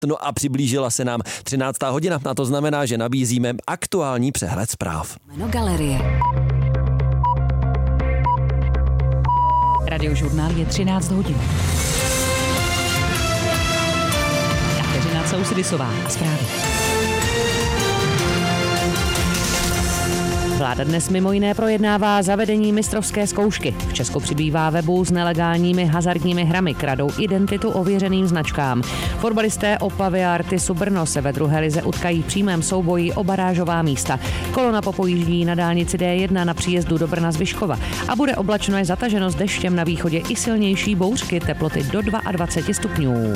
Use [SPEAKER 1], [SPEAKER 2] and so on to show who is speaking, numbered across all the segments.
[SPEAKER 1] No a přiblížila se nám 13. hodina, a to znamená, že nabízíme aktuální přehled zpráv.
[SPEAKER 2] Galerie. Radiožurnál je 13 hodin. Kateřina Sousedisová a zprávy. Vláda dnes mimo jiné projednává zavedení mistrovské zkoušky. V Česku přibývá webů s nelegálními hazardními hrami, kradou identitu ověřeným značkám. Fotbalisté Opavy a Artisu Brno se ve druhé lize utkají v přímém souboji o barážová místa. Kolona popojíždí na dálnici D1 na příjezdu do Brna z Vyškova a bude oblačno je zataženo s deštěem, na východě i silnější bouřky, teploty do 22 stupňů.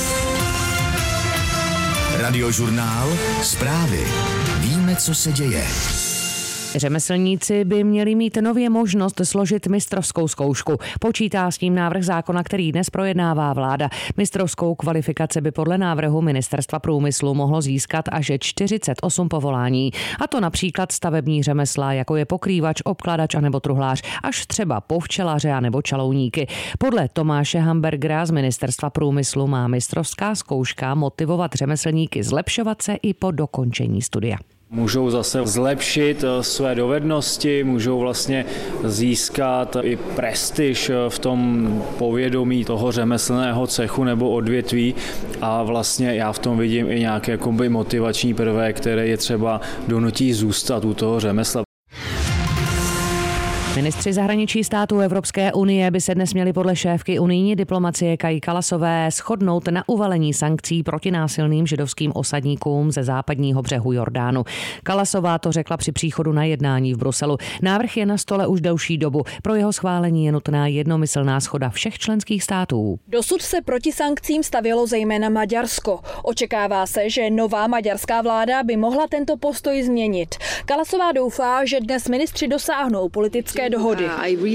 [SPEAKER 3] Radiožurnál, zprávy. Víme, co se děje.
[SPEAKER 2] Řemeslníci by měli mít nově možnost složit mistrovskou zkoušku. Počítá s tím návrh zákona, který dnes projednává vláda. Mistrovskou kvalifikaci by podle návrhu Ministerstva průmyslu mohlo získat až 48 povolání. A to například stavební řemesla, jako je pokrývač, obkladač anebo truhlář, až třeba povčelaře anebo čalouníky. Podle Tomáše Hambergera z Ministerstva průmyslu má mistrovská zkouška motivovat řemeslníky zlepšovat se i po dokončení studia.
[SPEAKER 4] Můžou zase zlepšit své dovednosti, můžou vlastně získat i prestiž v tom povědomí toho řemeslného cechu nebo odvětví a vlastně já v tom vidím i nějaké motivační prvek, které je třeba donutí zůstat u toho řemesla.
[SPEAKER 2] Ministři zahraničí států Evropské unie by se dnes měli podle šéfky unijní diplomacie Kaji Kallasové shodnout na uvalení sankcí proti násilným židovským osadníkům ze západního břehu Jordánu. Kallasová to řekla při příchodu na jednání v Bruselu. Návrh je na stole už delší dobu. Pro jeho schválení je nutná jednomyslná shoda všech členských států.
[SPEAKER 5] Dosud se proti sankcím stavělo zejména Maďarsko. Očekává se, že nová maďarská vláda by mohla tento postoj změnit. Kallasová doufá, že dnes ministři dosáhnou politické dohody.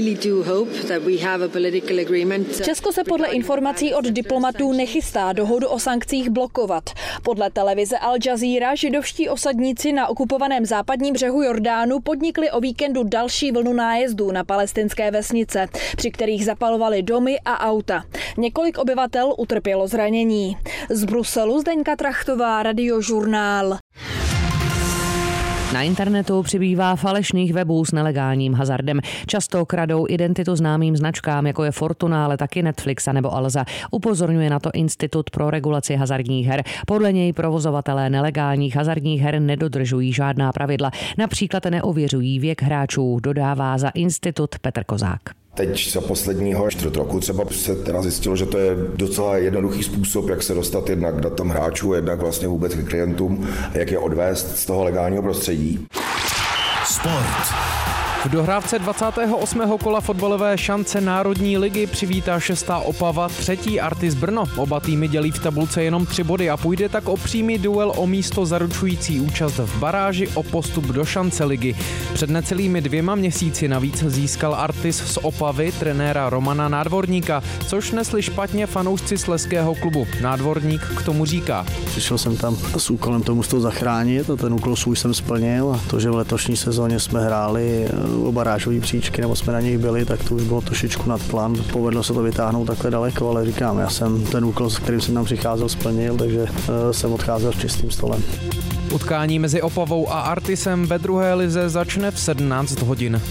[SPEAKER 5] Česko se podle informací od diplomatů nechystá dohodu o sankcích blokovat. Podle televize Al Jazeera židovští osadníci na okupovaném západním břehu Jordánu podnikli o víkendu další vlnu nájezdů na palestinské vesnice, při kterých zapalovali domy a auta. Několik obyvatel utrpělo zranění. Z Bruselu Zdeňka Trachtová, Radiožurnál.
[SPEAKER 2] Na internetu přibývá falešných webů s nelegálním hazardem. Často kradou identitu známým značkám, jako je Fortuna, ale taky Netflix a nebo Alza. Upozorňuje na to Institut pro regulaci hazardních her. Podle něj provozovatelé nelegálních hazardních her nedodržují žádná pravidla. Například neověřují věk hráčů, dodává za institut Petr Kozák.
[SPEAKER 6] Teď za posledního čtvrt roku třeba se teda zjistilo, že to je docela jednoduchý způsob, jak se dostat jednak k datám hráčů, jednak vlastně vůbec k klientům a jak je odvést z toho legálního prostředí.
[SPEAKER 3] Sport.
[SPEAKER 7] V dohrávce 28. kola fotbalové šance Národní ligy přivítá 6. Opava 3. Artis Brno. Oba týmy dělí v tabulce jenom 3 body a půjde tak o přímý duel o místo zaručující účast v baráži o postup do šance ligy. Před necelými 2 měsíci navíc získal Artis z Opavy trenéra Romana Nádvorníka, což nesli špatně fanoušci slezského klubu. Nádvorník k tomu říká:
[SPEAKER 8] Přišel jsem tam s úkolem to musto zachránit a ten úkol svůj jsem splnil a to, že v letošní sezóně jsme hráli o barážové příčky, nebo jsme na nich byli, tak to už bylo trošičku nad plán. Povedlo se to vytáhnout takhle daleko, ale říkám, já jsem ten úkol, s kterým jsem tam přicházel, splnil, takže jsem odcházel s čistým stolem.
[SPEAKER 7] Utkání mezi Opavou a Artisem ve druhé lize začne v 17 hodin.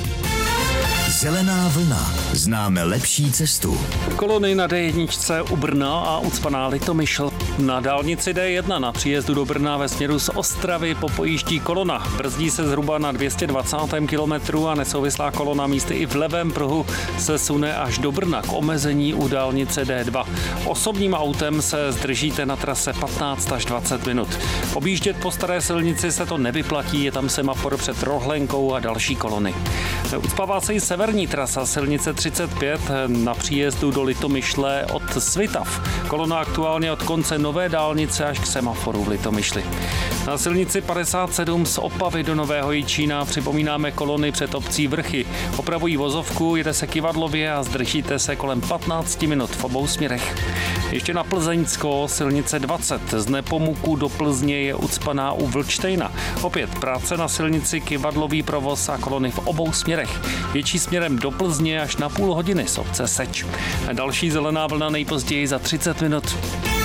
[SPEAKER 3] Zelená vlna. Známe lepší cestu.
[SPEAKER 9] Kolony na D1 u Brna a ucpaná Litomyšl. Na dálnici D1 na příjezdu do Brna ve směru z Ostravy popojíždí kolona. Brzdí se zhruba na 220. kilometru a nesouvislá kolona místy i v levém pruhu se sune až do Brna k omezení u dálnice D2. Osobním autem se zdržíte na trase 15 až 20 minut. Objíždět po staré silnici se to nevyplatí, je tam semafor před rohlenkou a další kolony. Ucpává se i severní trasa silnice 35 na příjezdu do Litomyšle od Svitav. Kolona aktuálně od konce nové dálnice až k semaforu v Litomyšli. Na silnici 57 z Opavy do Nového Jičína připomínáme kolony před obcí Vrchy. Opravují vozovku, jede se kyvadlově a zdržíte se kolem 15 minut v obou směrech. Ještě na Plzeňsko silnice 20 z Nepomuku do Plzně je ucpaná u Vlčtejna. Opět práce na silnici, kyvadlový provoz a kolony v obou směrech. Větší směrem do Plzně až na půl hodiny z obce Seč. Další zelená vlna nejpozději za 30 minut.